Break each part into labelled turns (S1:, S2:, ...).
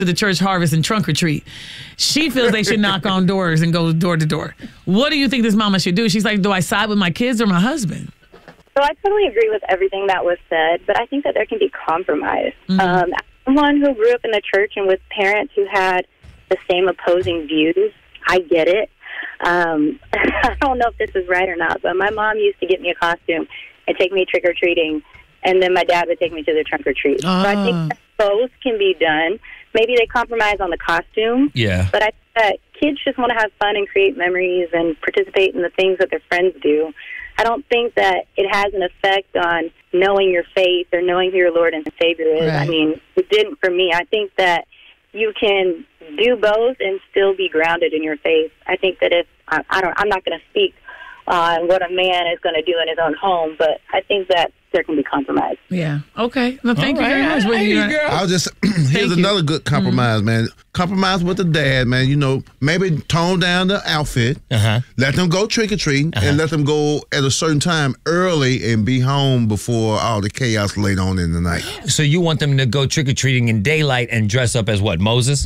S1: to the church harvest and trunk or treat. She feels they should knock on doors and go door to door. What do you think this mama should do? She's like, do I side with my kids or my husband?
S2: So I totally agree with everything that was said, but I think that there can be compromise. As someone who grew up in the church and with parents who had the same opposing views, I get it. I don't know if this is right or not, but my mom used to get me a costume and take me trick-or-treating, and then my dad would take me to the trunk-or-treat. So I think that both can be done. Maybe they compromise on the costume, but I think that kids just want to have fun and create memories and participate in the things that their friends do. I don't think that it has an effect on knowing your faith or knowing who your Lord and Savior is.
S1: Right.
S2: I mean, it didn't for me. I think that you can do both and still be grounded in your faith. I think that if I'm not going to speak on what a man is going to do in his own home, but I think that there can be compromise.
S1: Yeah. Okay. Well, thank you very much.
S3: I'll just here's another good compromise, man. Compromise with the dad, man. You know, maybe tone down the outfit. Let them go trick or treating, and let them go at a certain time early and be home before all the chaos later on in the night.
S4: So you want them to go trick or treating in daylight and dress up as what? Moses?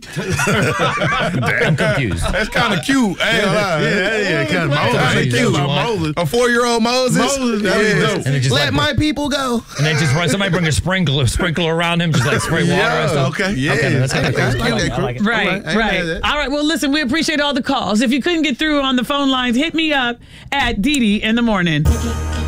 S4: I'm confused.
S5: That's kind of cute.
S3: Yeah, kind of
S5: cute.
S3: Moses.
S5: A 4-year-old Moses.
S4: And
S5: Let my people go.
S4: And then just somebody bring a sprinkler around him, just like spray water and stuff.
S3: Okay.
S4: That's kind of crazy.
S3: I
S4: like it.
S1: Right. All right. Well, listen, we appreciate all the calls. If you couldn't get through on the phone lines, hit me up at Dee Dee in the morning.